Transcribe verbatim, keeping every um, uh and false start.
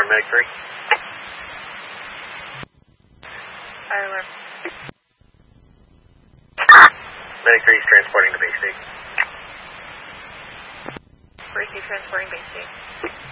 alarm, Medic three. Fire alarm. Medic three is transporting to base state. Receive transporting base state.